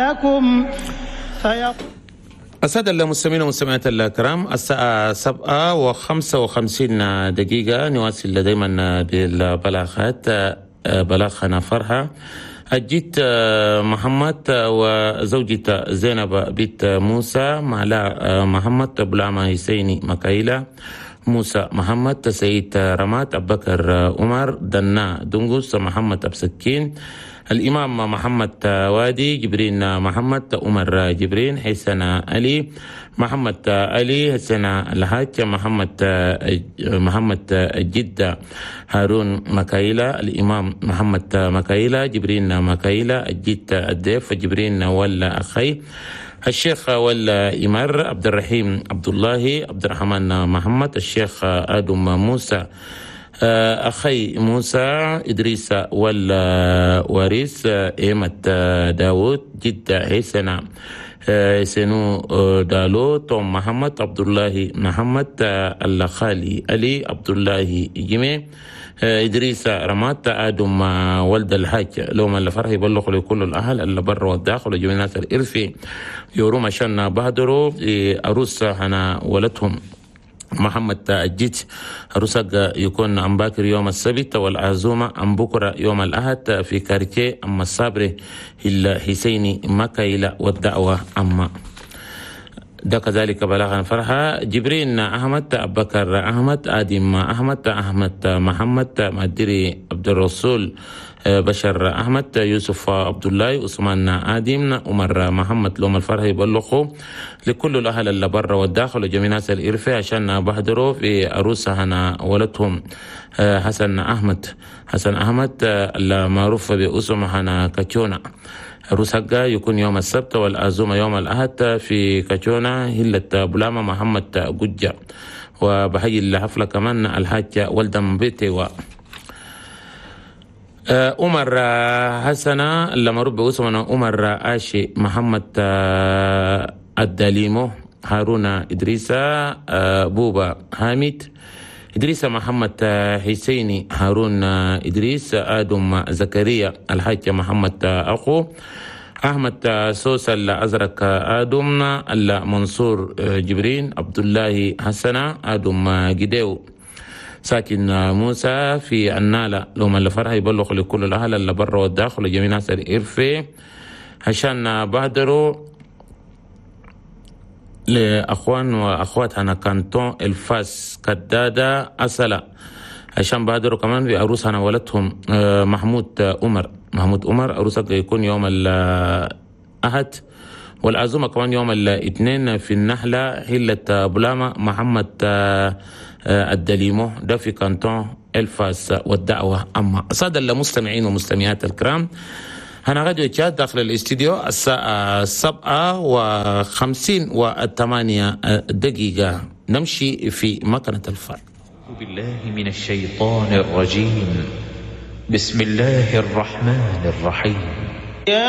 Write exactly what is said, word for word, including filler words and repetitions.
لكم فيقول. السادة المستمعين والمستمعات الكرام، الساعة سبعة وخمسة وخمسين دقيقة، نواصل دائما بالبلاغات. بلاغنا فرحة أجيت محمد وزوجة زينب بنت موسى مع محمد بلعمة حسيني مكايلة موسى محمد سيد رمات أبو بكر عمر دنا دنقوس محمد أبسكين الإمام محمد وادي جبرين محمد عمر جبرين حسن علي محمد علي حسن الحاج محمد محمد جدة هارون مكايلة الإمام محمد مكايلة جبرين مكايلة الجد الديف جبرين ولا أخي الشيخ ولا إمر عبد الرحيم عبد الله عبد الرحمن محمد الشيخ آدم موسى أخي موسى إدريس والوارث إيمت داود جدة حسن سنو دالو توم محمد عبد الله محمد الخالي علي عبد الله جميع إدريس رمات آدم ولد الحاج لهم الفرح يبلغ لكل الأهل اللي برا والداخل وجميع الناس الإرثي يوروم عشان بهدروا أروس هنا ولدهم محمد الجيت رسق يكون عم باكر يوم السبت والعزومة عم بكرة يوم الأحد في كاركي أما الصابري الحسيني مكايلة والدعوة أما ده كذلك بلاغا فرحة جبرين أحمد أبو بكر أحمد آدم أحمد أحمد محمد مدري عبد الرسول بشر أحمد يوسف عبد الله عثمان آدم عمر محمد لهم الفرح يبلغوا لكل الأهل اللي برا والداخل وجميع ناس الإرفة عشان بحضروا في عروسها هنا ولدهم حسن أحمد حسن أحمد المعروف باسمه هنا كاتشونا. عروسها يكون يوم السبت والعزومة يوم الأحد في كاتشونا هلة بلامة محمد ججة. وبحيي الحفلة كمان الحاج ولدم بيتي و عمر حسنة لما رب اسمنا عمر آشي محمد الدليمو هارون إدريس بوبا حامد إدريس محمد حسيني هارون إدريس آدم زكريا الحاج محمد أخو أحمد سوسة الأزرق آدم المنصور جبرين عبد الله حسنة آدم جديو ساكن موسى في النالة لهم اللي فرح يبلغ لكل الأهل اللي برا والداخل وجميع ناس الإرفة عشان بهدروا لأخوان وأخوات هنا كانتون الفاس كدادة أسلا عشان بهدروا كمان في عروس هنا ولدهم محمود عمر محمود عمر عروسك يكون يوم الأحد والعزومة كمان يوم الاثنين في النحلة هلة بلامة محمد الدليمو ده في كانتون الفاس والدعوة أما صاد المستمعين ومستمعات الكرام أنا غادي أتشاهد داخل الاستديو الساعة سبعة وخمسين والثمانية دقيقة نمشي في مكنة الفرق. أعوذ بالله من الشيطان الرجيم بسم الله الرحمن الرحيم.